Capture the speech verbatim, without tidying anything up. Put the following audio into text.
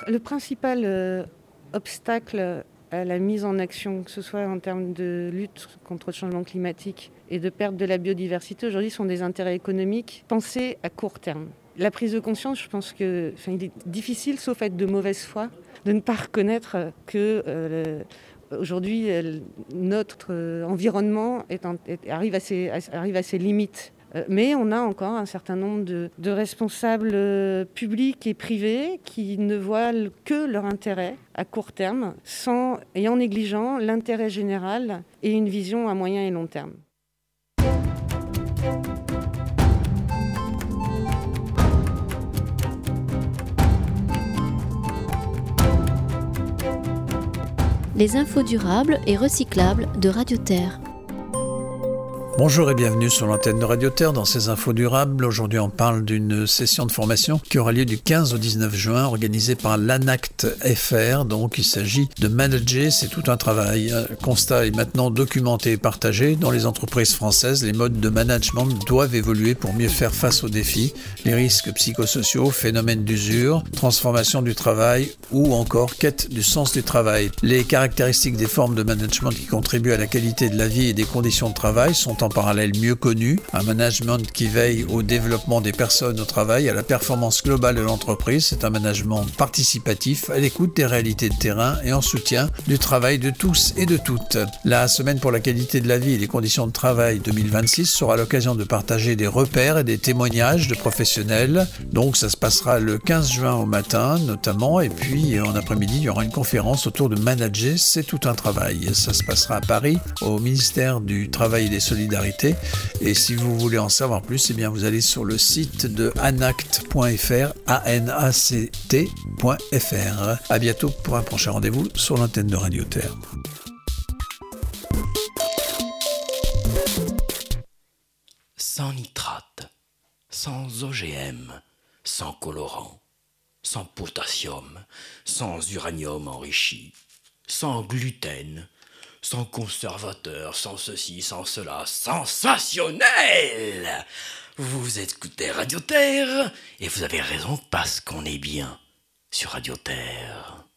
Le principal euh, obstacle à la mise en action, que ce soit en termes de lutte contre le changement climatique et de perte de la biodiversité, aujourd'hui sont des intérêts économiques pensés à court terme. La prise de conscience, je pense que, enfin, il est difficile, sauf être de mauvaise foi, de ne pas reconnaître que euh, aujourd'hui euh, notre euh, environnement est en, est, arrive, à ses, arrive à ses limites. Mais on a encore un certain nombre de, de responsables publics et privés qui ne voient que leur intérêt à court terme, sans, et en négligeant l'intérêt général et une vision à moyen et long terme. Les infos durables et recyclables de Radio Terre. Bonjour et bienvenue sur l'antenne de Radio Terre dans ces infos durables. Aujourd'hui, on parle d'une session de formation qui aura lieu du quinze au dix-neuf juin, organisée par l'ANACT F R. Donc, il s'agit de manager, c'est tout un travail. Le constat est maintenant documenté et partagé. Dans les entreprises françaises, les modes de management doivent évoluer pour mieux faire face aux défis, les risques psychosociaux, phénomènes d'usure, transformation du travail ou encore quête du sens du travail. Les caractéristiques des formes de management qui contribuent à la qualité de la vie et des conditions de travail sont en parallèle mieux connu, un management qui veille au développement des personnes au travail, à la performance globale de l'entreprise. C'est un management participatif, à l'écoute des réalités de terrain et en soutien du travail de tous et de toutes. La semaine pour la qualité de la vie et les conditions de travail deux mille vingt-six sera l'occasion de partager des repères et des témoignages de professionnels. Donc ça se passera le quinze juin au matin notamment, et puis en après-midi il y aura une conférence autour de manager, c'est tout un travail. Ça se passera à Paris, au ministère du Travail et des Solidarités. Et si vous voulez en savoir plus, eh bien vous allez sur le site de anact point f r, a n a c t point f r. À bientôt pour un prochain rendez-vous sur l'antenne de Radio Terre. Sans nitrate, sans O G M, sans colorant, sans potassium, sans uranium enrichi, sans gluten, sans conservateur, sans ceci, sans cela, sensationnel! Vous écoutez Radio Terre, et vous avez raison parce qu'on est bien sur Radio Terre.